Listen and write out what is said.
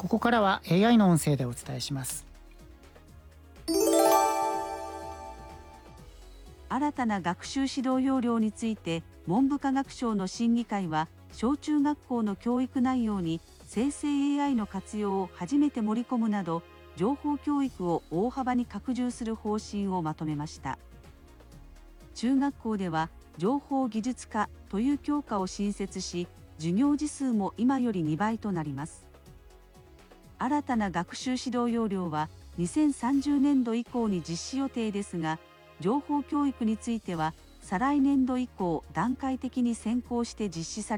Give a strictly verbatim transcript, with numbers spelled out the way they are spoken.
ここからは エーアイ の音声でお伝えします。 新たな学習指導要領について文部科学省の審議会は、小中学校の教育内容に生成 エーアイ の活用を初めて盛り込むなど、情報教育を大幅に拡充する方針をまとめました。中学校では情報技術科という教科を新設し、授業時数も今よりにばいとなります。新たな学習指導要領はにせんさんじゅうねんど以降に実施予定ですが、情報教育については再来年度以降段階的に先行して実施され